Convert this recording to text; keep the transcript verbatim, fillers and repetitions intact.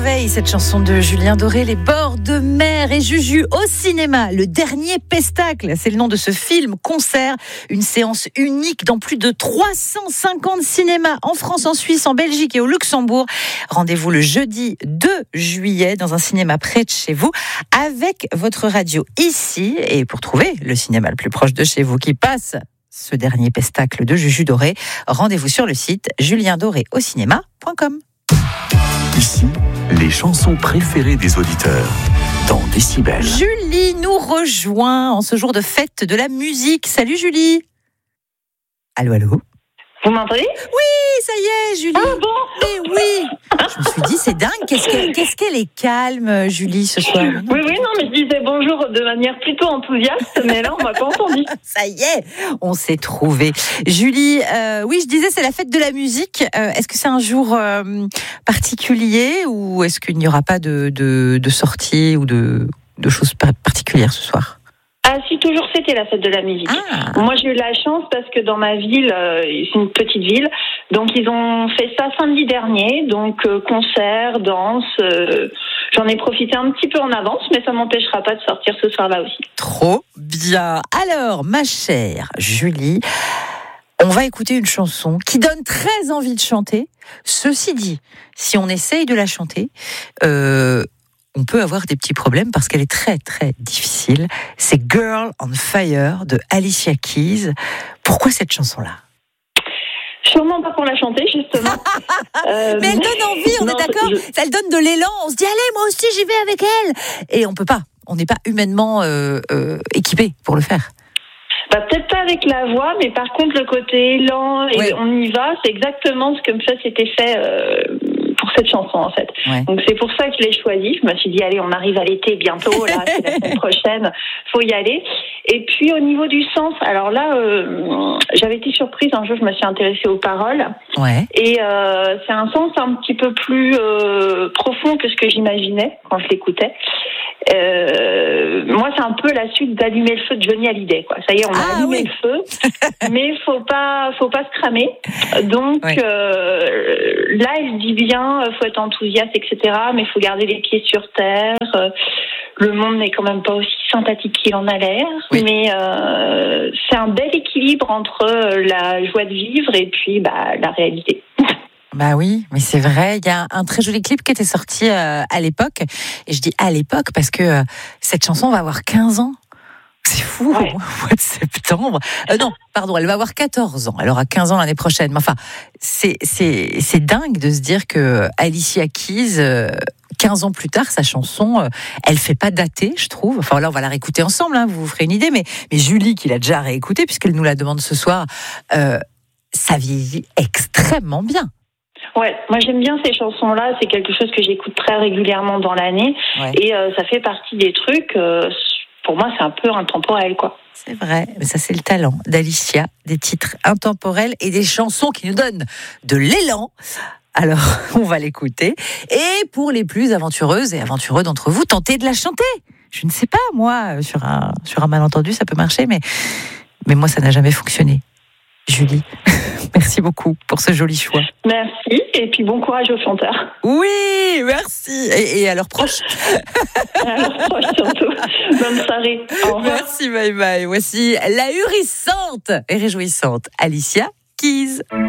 l'oreille, cette chanson de Julien Doré, Les bords de mer et Juju au cinéma. Le dernier pestacle, c'est le nom de ce film-concert. Une séance unique dans plus de trois cent cinquante cinémas en France, en Suisse, en Belgique et au Luxembourg. Rendez-vous le jeudi deux juillet dans un cinéma près de chez vous avec votre radio ici. Et pour trouver le cinéma le plus proche de chez vous qui passe ce dernier pestacle de Juju Doré, rendez-vous sur le site julien doré au cinéma point com. Ici, les chansons préférées des auditeurs dans Décibel. Julie nous rejoint en ce jour de fête de la musique. Salut Julie. Allô, allô. Vous m'entendez ? Oui, ça y est, Julie. Ah bon ? Mais oui. Je me suis dit, c'est dingue. Qu'est-ce qu'elle, qu'est-ce qu'elle est calme, Julie, ce soir. Oui, oui, non, mais je disais bonjour de manière plutôt enthousiaste, mais là, on m'a pas entendu. Ça y est, on s'est trouvé. Julie, euh, oui, je disais, c'est la fête de la musique. Euh, est-ce que c'est un jour euh, particulier ou est-ce qu'il n'y aura pas de, de, de sortie ou de, de choses particulières ce soir ? Ah si, toujours c'était la fête de la musique. Ah. Moi j'ai eu la chance parce que dans ma ville, euh, c'est une petite ville, donc ils ont fait ça samedi dernier, donc euh, concert, danse, euh, j'en ai profité un petit peu en avance, mais ça m'empêchera pas de sortir ce soir-là aussi. Trop bien. Alors, ma chère Julie, on va écouter une chanson qui donne très envie de chanter. Ceci dit, si on essaye de la chanter, euh, on peut avoir des petits problèmes parce qu'elle est très très difficile. C'est Girl on Fire de Alicia Keys. Pourquoi cette chanson-là ? Sûrement pas pour la chanter, justement. euh, Mais elle donne envie, on non, est d'accord ? je... Elle donne de l'élan, on se dit allez, moi aussi j'y vais avec elle. Et on peut pas, on n'est pas humainement euh, euh, équipé pour le faire. Bah, peut-être pas avec la voix, mais par contre le côté élan et ouais. on y va, c'est exactement ce que ça s'était fait euh, pour cette chanson en fait. Ouais. Donc c'est pour ça que je l'ai choisie. Je me suis dit allez, on arrive à l'été bientôt, là c'est la semaine prochaine, faut y aller. Et puis au niveau du sens, alors là euh, j'avais été surprise un jour, je me suis intéressée aux paroles. Ouais. Et euh, c'est un sens un petit peu plus euh, profond que ce que j'imaginais quand je l'écoutais. Euh, moi, c'est un peu la suite d'Allumer le feu de Johnny Hallyday, quoi. Ça y est, on a ah, allumé oui. le feu, mais faut pas, faut pas se cramer. Donc ouais. euh, là, elle dit bien, faut être enthousiaste, et cetera. Mais faut garder les pieds sur terre. Le monde n'est quand même pas aussi sympathique qu'il en a l'air, oui. mais euh, c'est un bel équilibre entre la joie de vivre et puis bah, la réalité. Bah oui, mais c'est vrai, il y a un très joli clip qui était sorti euh, à l'époque, et je dis à l'époque parce que euh, cette chanson va avoir quinze ans. C'est fou, ouais. Au mois de septembre. Euh, non, pardon, elle va avoir quatorze ans. Elle aura quinze ans l'année prochaine. Mais enfin, c'est, c'est, c'est dingue de se dire que Alicia Keys, euh, quinze ans plus tard, sa chanson, euh, elle fait pas dater, je trouve. Enfin là, on va la réécouter ensemble, hein, vous vous ferez une idée. Mais, mais Julie, qui l'a déjà réécoutée, puisqu'elle nous la demande ce soir, euh, ça vieillit extrêmement bien. Ouais, moi j'aime bien ces chansons-là, c'est quelque chose que j'écoute très régulièrement dans l'année, ouais. et euh, ça fait partie des trucs, euh, pour moi c'est un peu intemporel, quoi. C'est vrai, mais ça c'est le talent d'Alicia, des titres intemporels et des chansons qui nous donnent de l'élan. Alors, on va l'écouter, et pour les plus aventureuses et aventureux d'entre vous, tentez de la chanter. Je ne sais pas, moi, sur un, sur un malentendu ça peut marcher, mais, mais moi ça n'a jamais fonctionné. Julie, merci beaucoup pour ce joli choix. Merci, et puis bon courage aux chanteurs. Oui, merci. Et, et à leurs proches. À leurs proches surtout. Bonne soirée. Au revoir. Merci, bye bye. Voici la hurissante et réjouissante Alicia Keys.